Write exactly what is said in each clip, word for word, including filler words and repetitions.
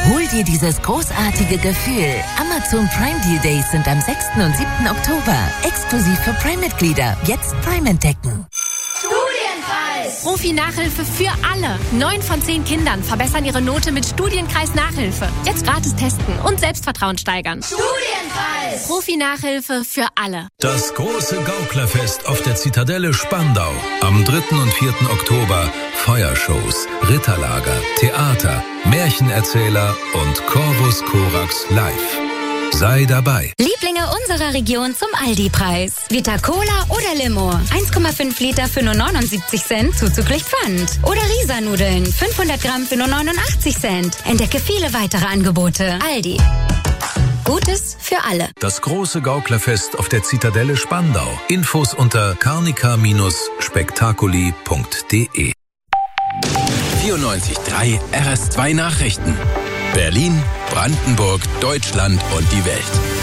Hol dir dieses großartige Gefühl. Amazon Prime Deal Days sind am sechsten und siebten Oktober. Exklusiv für Prime-Mitglieder. Jetzt Prime entdecken. Studienkreis! Profi-Nachhilfe für alle. Neun von zehn Kindern verbessern ihre Note mit Studienkreis-Nachhilfe. Jetzt gratis testen und Selbstvertrauen steigern. Studienkreis! Profi-Nachhilfe für alle. Das große Gauklerfest auf der Zitadelle Spandau. Am dritten und vierten Oktober. Feuershows, Ritterlager, Theater, Märchenerzähler und Corvus Corax live. Sei dabei. Lieblinge unserer Region zum Aldi-Preis. Vita Cola oder Limo. eins Komma fünf Liter für nur neunundsiebzig Cent zuzüglich Pfand. Oder Risa-Nudeln. fünfhundert Gramm für nur neunundachtzig Cent. Entdecke viele weitere Angebote. Aldi. Gutes für alle. Das große Gauklerfest auf der Zitadelle Spandau. Infos unter carnica Spektakuli punkt de. vierundneunzig Komma drei R S zwei Nachrichten. Berlin, Brandenburg, Deutschland und die Welt.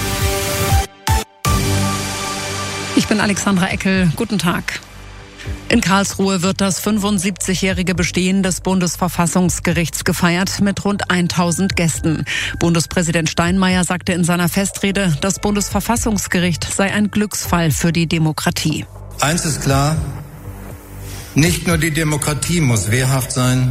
Ich bin Alexandra Eckel. Guten Tag. In Karlsruhe wird das fünfundsiebzigjährige Bestehen des Bundesverfassungsgerichts gefeiert mit rund tausend Gästen. Bundespräsident Steinmeier sagte in seiner Festrede, das Bundesverfassungsgericht sei ein Glücksfall für die Demokratie. Eins ist klar, nicht nur die Demokratie muss wehrhaft sein,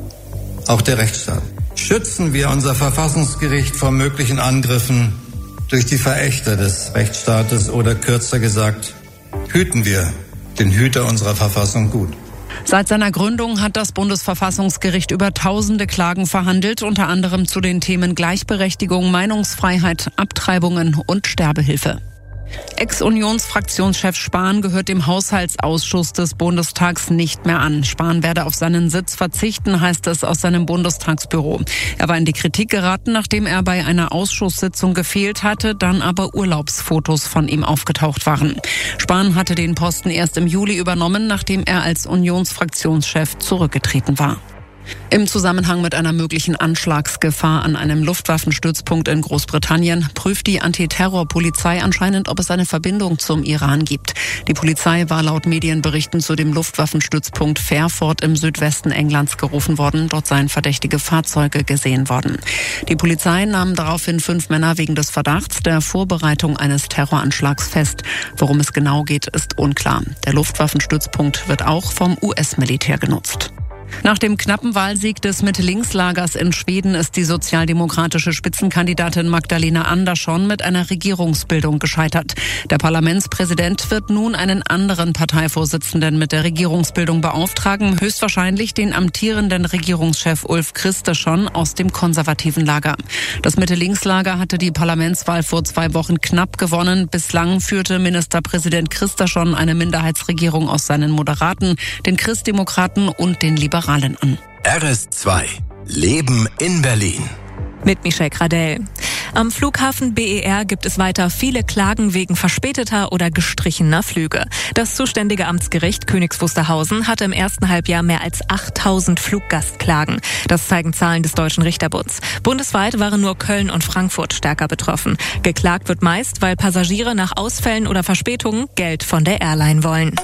auch der Rechtsstaat. Schützen wir unser Verfassungsgericht vor möglichen Angriffen durch die Verächter des Rechtsstaates oder kürzer gesagt, hüten wir den Hüter unserer Verfassung gut. Seit seiner Gründung hat das Bundesverfassungsgericht über tausende Klagen verhandelt, unter anderem zu den Themen Gleichberechtigung, Meinungsfreiheit, Abtreibungen und Sterbehilfe. Ex-Unionsfraktionschef Spahn gehört dem Haushaltsausschuss des Bundestags nicht mehr an. Spahn werde auf seinen Sitz verzichten, heißt es aus seinem Bundestagsbüro. Er war in die Kritik geraten, nachdem er bei einer Ausschusssitzung gefehlt hatte, dann aber Urlaubsfotos von ihm aufgetaucht waren. Spahn hatte den Posten erst im Juli übernommen, nachdem er als Unionsfraktionschef zurückgetreten war. Im Zusammenhang mit einer möglichen Anschlagsgefahr an einem Luftwaffenstützpunkt in Großbritannien prüft die Antiterrorpolizei anscheinend, ob es eine Verbindung zum Iran gibt. Die Polizei war laut Medienberichten zu dem Luftwaffenstützpunkt Fairford im Südwesten Englands gerufen worden. Dort seien verdächtige Fahrzeuge gesehen worden. Die Polizei nahm daraufhin fünf Männer wegen des Verdachts der Vorbereitung eines Terroranschlags fest. Worum es genau geht, ist unklar. Der Luftwaffenstützpunkt wird auch vom U S-Militär genutzt. Nach dem knappen Wahlsieg des Mitte-Links-Lagers in Schweden ist die sozialdemokratische Spitzenkandidatin Magdalena Andersson mit einer Regierungsbildung gescheitert. Der Parlamentspräsident wird nun einen anderen Parteivorsitzenden mit der Regierungsbildung beauftragen, höchstwahrscheinlich den amtierenden Regierungschef Ulf Kristersson aus dem konservativen Lager. Das Mitte-Links-Lager hatte die Parlamentswahl vor zwei Wochen knapp gewonnen. Bislang führte Ministerpräsident Kristersson eine Minderheitsregierung aus seinen Moderaten, den Christdemokraten und den Liberalen an. R S zwei. Leben in Berlin. Mit Michelle Gradell. Am Flughafen B E R gibt es weiter viele Klagen wegen verspäteter oder gestrichener Flüge. Das zuständige Amtsgericht Königs Wusterhausen hatte im ersten Halbjahr mehr als achttausend Fluggastklagen. Das zeigen Zahlen des Deutschen Richterbunds. Bundesweit waren nur Köln und Frankfurt stärker betroffen. Geklagt wird meist, weil Passagiere nach Ausfällen oder Verspätungen Geld von der Airline wollen.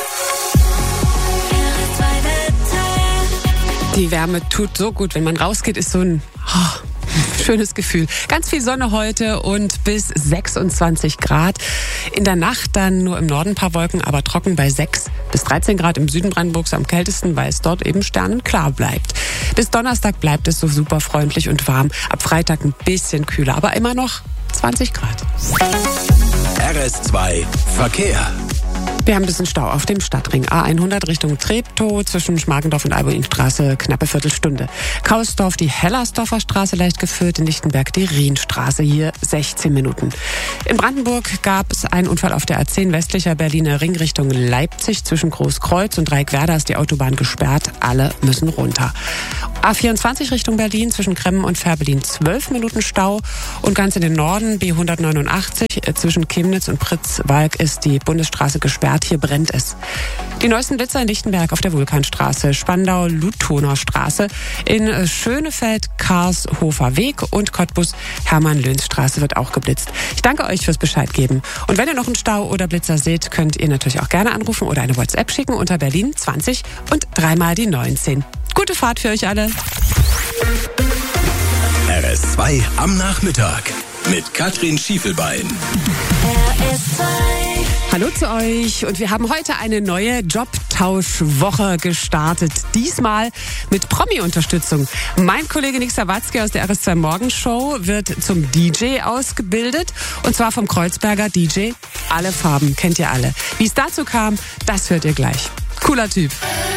Die Wärme tut so gut, wenn man rausgeht, ist so ein oh, schönes Gefühl. Ganz viel Sonne heute und bis sechsundzwanzig Grad. In der Nacht dann nur im Norden ein paar Wolken, aber trocken bei sechs bis dreizehn Grad im Süden Brandenburgs am kältesten, weil es dort eben sternenklar bleibt. Bis Donnerstag bleibt es so super freundlich und warm. Ab Freitag ein bisschen kühler, aber immer noch zwanzig Grad. R S zwei Verkehr. Wir haben ein bisschen Stau auf dem Stadtring A hundert Richtung Treptow zwischen Schmargendorf und Albuinstraße, knappe Viertelstunde. Kausdorf, die Hellersdorfer Straße leicht geführt, in Lichtenberg die Rienstraße, hier sechzehn Minuten. In Brandenburg gab es einen Unfall auf der A zehn westlicher Berliner Ring Richtung Leipzig. Zwischen Großkreuz und Dreieckwerder ist die Autobahn gesperrt, alle müssen runter. A vierundzwanzig Richtung Berlin zwischen Kremmen und Fährberlin zwölf Minuten Stau. Und ganz in den Norden B hundertneunundachtzig zwischen Chemnitz und Pritzwalk ist die Bundesstraße gesperrt. Hier brennt es. Die neuesten Blitzer in Lichtenberg auf der Vulkanstraße, Spandau, Lutoner Straße, in Schönefeld, Karshofer Weg und Cottbus, Hermann-Löns-Straße wird auch geblitzt. Ich danke euch fürs Bescheid geben. Und wenn ihr noch einen Stau oder Blitzer seht, könnt ihr natürlich auch gerne anrufen oder eine WhatsApp schicken unter Berlin zwanzig und dreimal die neunzehn. Gute Fahrt für euch alle. R R S zwei am Nachmittag mit Katrin Schiefelbein. R S zwei. Hallo zu euch und wir haben heute eine neue Jobtauschwoche gestartet. Diesmal mit Promi-Unterstützung. Mein Kollege Nick Sawatzki aus der R S zwei Morgenshow wird zum D J ausgebildet und zwar vom Kreuzberger D J Alle Farben. Kennt ihr alle. Wie es dazu kam, das hört ihr gleich. Cooler Typ.